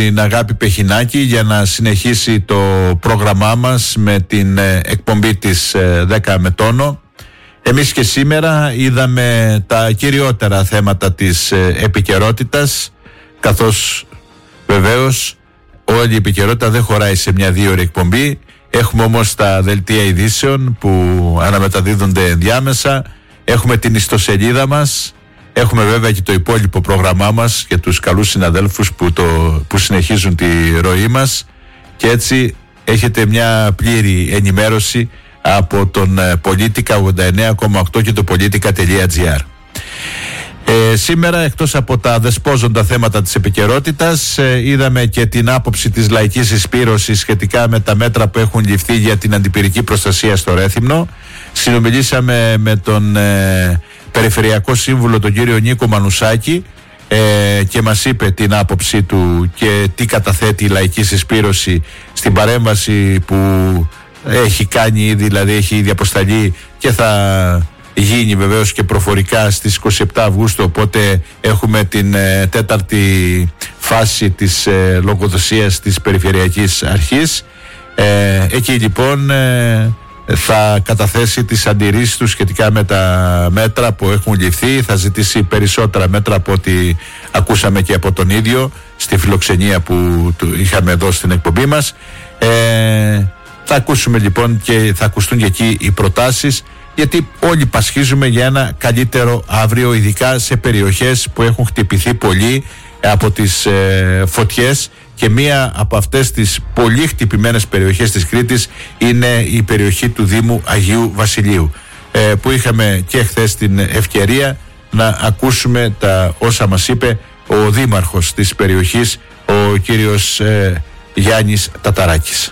την Αγάπη Πεχινάκη για να συνεχίσει το πρόγραμμά μας με την εκπομπή της 10 με τόνο. Εμείς και σήμερα είδαμε τα κυριότερα θέματα της επικαιρότητας, καθώς βεβαίως όλη η επικαιρότητα δεν χωράει σε μια 2ωρη εκπομπή. Έχουμε όμως τα δελτία ειδήσεων που αναμεταδίδονται ενδιάμεσα, έχουμε την ιστοσελίδα μας, έχουμε βέβαια και το υπόλοιπο πρόγραμμά μας και τους καλούς συναδέλφους που συνεχίζουν τη ροή μας, και έτσι έχετε μια πλήρη ενημέρωση από τον Πολίτικα 89,8 και το politica.gr. Σήμερα, εκτός από τα δεσπόζοντα θέματα της επικαιρότητας, είδαμε και την άποψη της Λαϊκής Εισπύρωσης σχετικά με τα μέτρα που έχουν ληφθεί για την αντιπυρική προστασία στο Ρέθυμνο. Συνομιλήσαμε με τον Περιφερειακό Σύμβουλο, τον κύριο Νίκο Μανουσάκη, και μας είπε την άποψή του και τι καταθέτει η Λαϊκή Εισπύρωση στην παρέμβαση που έχει κάνει ήδη, δηλαδή έχει ήδη αποσταλεί και θα γίνει βεβαίως και προφορικά στις 27 Αυγούστου, οπότε έχουμε την τέταρτη φάση της λογοδοσίας της Περιφερειακής Αρχής. Εκεί λοιπόν θα καταθέσει τις αντιρρήσεις του σχετικά με τα μέτρα που έχουν ληφθεί. Θα ζητήσει περισσότερα μέτρα από ό,τι ακούσαμε και από τον ίδιο στη φιλοξενία που είχαμε εδώ στην εκπομπή μας. Θα ακούσουμε λοιπόν και θα ακουστούν και εκεί οι προτάσεις, γιατί όλοι πασχίζουμε για ένα καλύτερο αύριο, ειδικά σε περιοχές που έχουν χτυπηθεί πολύ από τις φωτιές, και μία από αυτές τις πολύ χτυπημένες περιοχές της Κρήτης είναι η περιοχή του Δήμου Αγίου Βασιλείου, που είχαμε και χθες την ευκαιρία να ακούσουμε τα όσα μας είπε ο δήμαρχος της περιοχής, ο κύριος Γιάννης Ταταράκης.